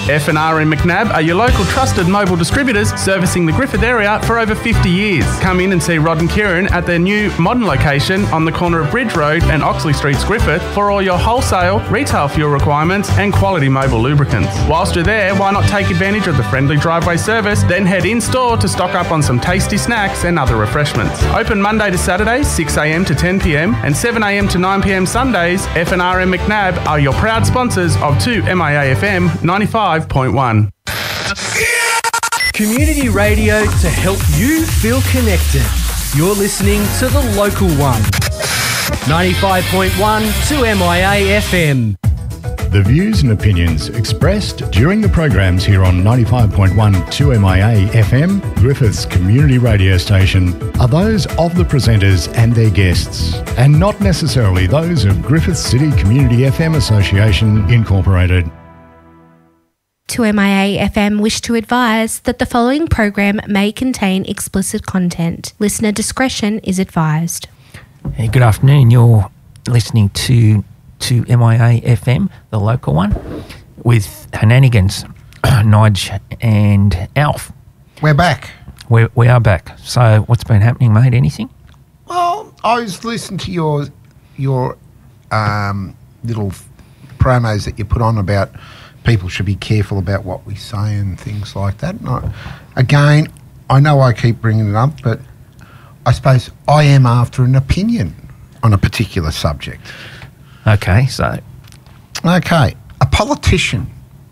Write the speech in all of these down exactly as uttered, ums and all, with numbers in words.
F and R in McNab are your local trusted mobile distributors servicing the Griffith area for over fifty years. Come in and see Rod and Kieran at their new modern location on the corner of Bridge Road and Oxley Streets, Griffith, for all your wholesale, retail fuel requirements and quality mobile lubricants. Whilst you're there, why not take advantage of the friendly driveway service, then head in-store to stock up on some tasty snacks and other refreshments. Open Monday to Saturday, six a m to ten p m and seven a m to nine p m Sundays. F and R in McNab are your proud sponsors of two M I A F M ninety-five point one. Community radio to help you feel connected. You're listening to The Local One. ninety-five point one two M I A F M. The views and opinions expressed during the programs here on ninety-five point one two M I A F M, Griffith's community radio station, are those of the presenters and their guests, and not necessarily those of Griffith City Community F M Association Incorporated. two M I A F M wish to advise that the following program may contain explicit content. Listener discretion is advised. Hey, good afternoon. You're listening to to M I A F M, the local one, with Hananigans, Nige and Alf. We're back. We we are back. So what's been happening, mate? Anything? Well, I was listening to your your um, little promos that you put on about people should be careful about what we say and things like that. And I, again, I know I keep bringing it up, but I suppose I am after an opinion on a particular subject. Okay, so... Okay, a politician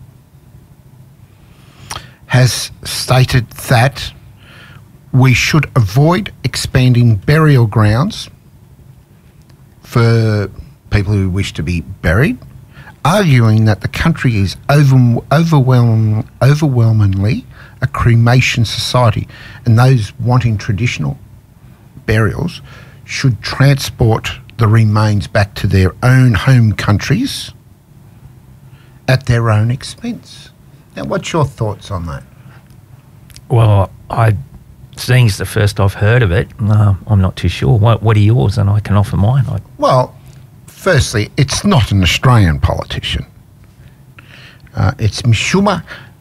has stated that we should avoid expanding burial grounds for people who wish to be buried, arguing that the country is over, overwhelming, overwhelmingly a cremation society, and those wanting traditional burials should transport the remains back to their own home countries at their own expense. Now, what's your thoughts on that? Well, I, seeing it's the first I've heard of it, uh, I'm not too sure. What, what are yours? And I can offer mine. I, well, firstly, it's not an Australian politician. Uh, it's Mishima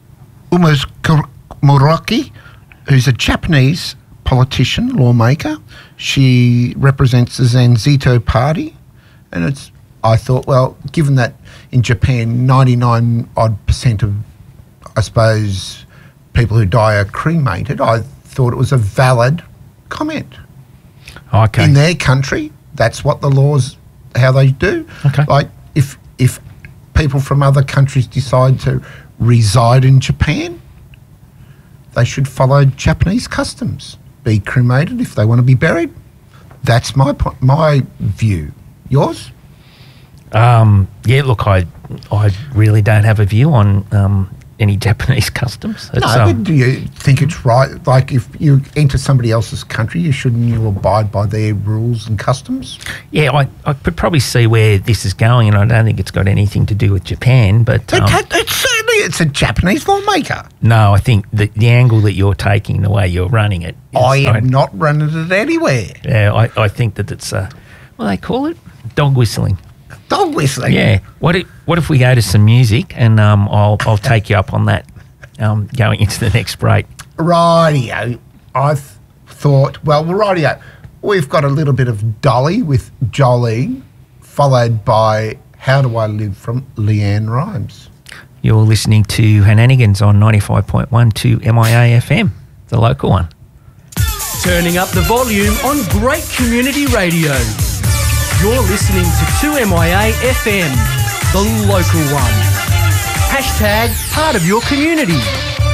Umemuraki, who's a Japanese politician, lawmaker. She represents the Zanzito Party, and it's. I thought, well, given that in Japan, ninety-nine odd percent of, I suppose, people who die are cremated, I thought it was a valid comment. Okay. In their country, that's what the laws, how they do. Okay. Like if if people from other countries decide to reside in Japan, they should follow Japanese customs. Be cremated if they want to be buried. That's my point, my view. Yours? Um, yeah, look, I I really don't have a view on um, any Japanese customs. It's, no, um, but do you think it's right? Like if you enter somebody else's country, you shouldn't you abide by their rules and customs? Yeah, I, I could probably see where this is going, and I don't think it's got anything to do with Japan. But um, it, it's certainly it's a Japanese lawmaker. No, I think the the angle that you're taking, the way you're running it, is, I am I, not running it anywhere. Yeah, I, I think that it's uh, what do they call it? Dog whistling. Dog whistling. Yeah. What if what if we go to some music, and um, I'll I'll take you up on that. Um, going into the next break. Rightio. I th- thought, well, rightio. We've got a little bit of Dolly with Jolene, followed by How Do I Live from Leanne Rimes. You're listening to Hananigans on ninety-five point one two M I A F M, the local one. Turning up the volume on great community radio. You're listening to two M I A F M, the local one. Hashtag part of your community.